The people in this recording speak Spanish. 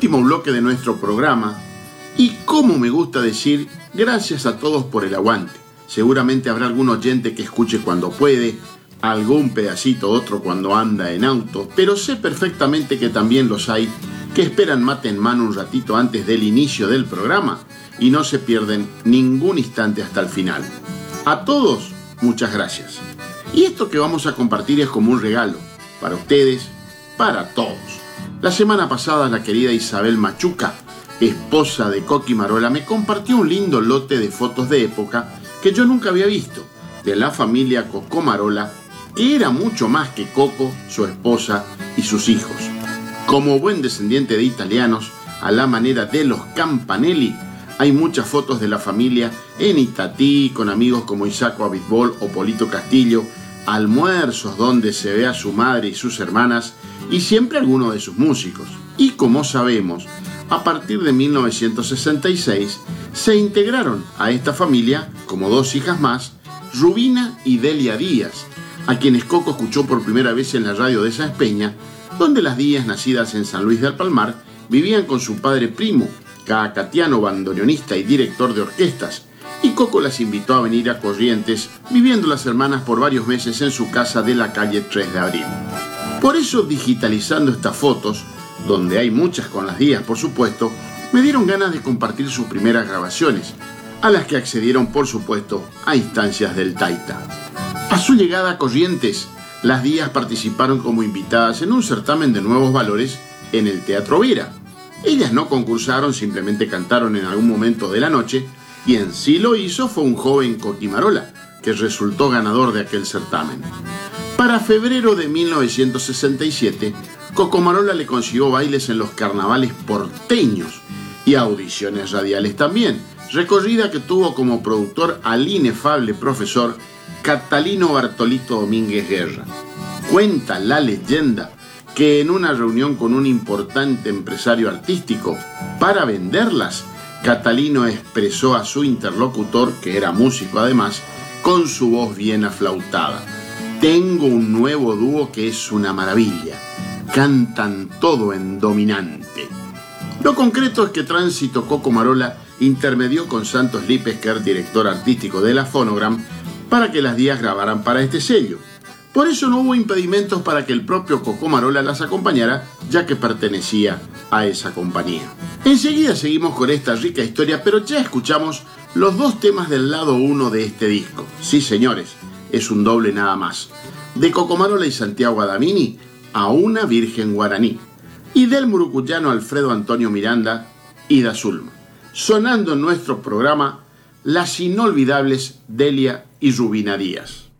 último bloque de nuestro programa y, como me gusta decir, gracias a todos por el aguante. Seguramente habrá algún oyente que escuche cuando puede, algún pedacito otro cuando anda en auto, pero sé perfectamente que también los hay que esperan mate en mano un ratito antes del inicio del programa y no se pierden ningún instante hasta el final. A todos, muchas gracias. Y esto que vamos a compartir es como un regalo, para ustedes, para todos. La semana pasada la querida Isabel Machuca, esposa de Coqui Marola, me compartió un lindo lote de fotos de época que yo nunca había visto, de la familia Coco Marola, que era mucho más que Coco, su esposa y sus hijos. Como buen descendiente de italianos, a la manera de los Campanelli, hay muchas fotos de la familia en Itatí, con amigos como Isacco Abitbol o Polito Castillo, almuerzos donde se ve a su madre y sus hermanas, y siempre alguno de sus músicos. Y como sabemos, a partir de 1966 se integraron a esta familia, como dos hijas más, Rubina y Delia Díaz, a quienes Coco escuchó por primera vez en la radio de Sáenz Peña, donde las Díaz, nacidas en San Luis del Palmar, vivían con su padre primo, caacatiano, bandoneonista y director de orquestas, y Coco las invitó a venir a Corrientes, viviendo las hermanas por varios meses en su casa de la calle 3 de Abril. Por eso, digitalizando estas fotos, donde hay muchas con las Díaz, por supuesto, me dieron ganas de compartir sus primeras grabaciones, a las que accedieron, por supuesto, a instancias del Taita. A su llegada a Corrientes, las Díaz participaron como invitadas en un certamen de nuevos valores en el Teatro Vera. Ellas no concursaron, simplemente cantaron en algún momento de la noche, y en sí lo hizo fue un joven Coqui Marola, que resultó ganador de aquel certamen. Para febrero de 1967, Coco Marola le consiguió bailes en los carnavales porteños y audiciones radiales también, recorrida que tuvo como productor al inefable profesor Catalino Bartolito Domínguez Guerra. Cuenta la leyenda que en una reunión con un importante empresario artístico, para venderlas, Catalino expresó a su interlocutor, que era músico además, con su voz bien aflautada: tengo un nuevo dúo que es una maravilla, cantan todo en dominante. Lo concreto es que Tránsito Coco Marola intermedió con Santos Lipesker, director artístico de la Phonogram, para que las Díaz grabaran para este sello. Por eso no hubo impedimentos para que el propio Coco Marola las acompañara, ya que pertenecía a esa compañía. Enseguida seguimos con esta rica historia, pero ya escuchamos los dos temas del lado 1 de este disco. Sí, señores, es un doble nada más. De Coco Marola y Santiago Adamini, A una Virgen Guaraní. Y del murucuyano Alfredo Antonio Miranda, Ida Zulma. Sonando en nuestro programa, las inolvidables Delia y Rubina Díaz.